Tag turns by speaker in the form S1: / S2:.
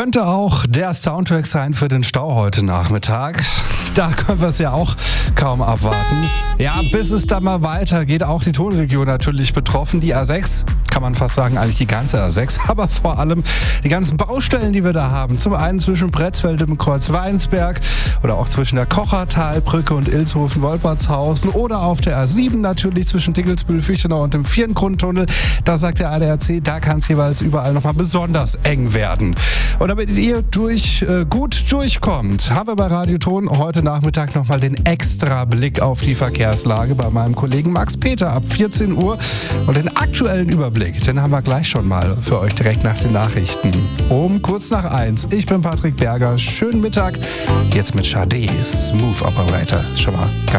S1: Könnte auch der Soundtrack sein für den Stau heute Nachmittag. Da können wir es ja auch kaum abwarten. Ja, bis es dann mal weitergeht, auch die Tonregion natürlich betroffen. Die A6, kann man fast sagen, eigentlich die ganze A6, aber vor allem die ganzen Baustellen, die wir da haben. Zum einen zwischen Pretzfeld und Kreuzweinsberg oder auch zwischen der Kochertalbrücke und Ilshofen-Wolpertshausen oder auf der A7 natürlich zwischen Dickelsbühl, Fichtenau und dem Vierengrundtunnel. Da sagt der ADAC, da kann es jeweils überall nochmal besonders eng werden. Und damit ihr gut durchkommt, haben wir bei Radio Ton heute Nachmittag nochmal den extra Blick auf die Verkehrslage bei meinem Kollegen Max Peter ab 14 Uhr. Und den aktuellen Überblick, den haben wir gleich schon mal für euch direkt nach den Nachrichten. Kurz nach 1. Ich bin Patrick Berger. Schönen Mittag. Jetzt mit Sade, Smooth Operator. Schon mal ganz